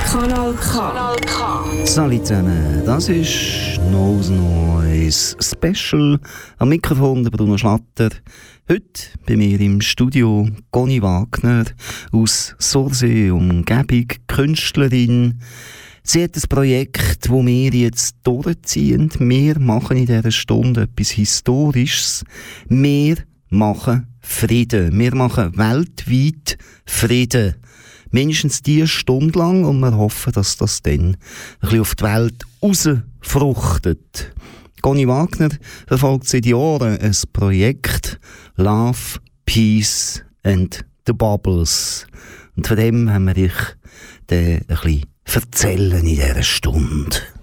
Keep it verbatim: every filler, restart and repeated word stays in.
Kanal K. Kanal K. Salut zusammen, das ist Nose Noise Special. Am Mikrofon der Bruno Schlatter. Heute bei mir im Studio Conny Wagner aus Sursee, Umgebung, Künstlerin. Sie hat ein Projekt, das wir jetzt durchziehen. Wir machen in dieser Stunde etwas Historisches. Wir machen Frieden. Wir machen weltweit Frieden. Mindestens diese Stunde lang und wir hoffen, dass das dann ein bisschen auf die Welt rausfruchtet. Conny Wagner verfolgt seit Jahren ein Projekt Love, Peace and the Bubbles. Und von dem haben wir euch dann ein bisschen erzählen in dieser Stunde.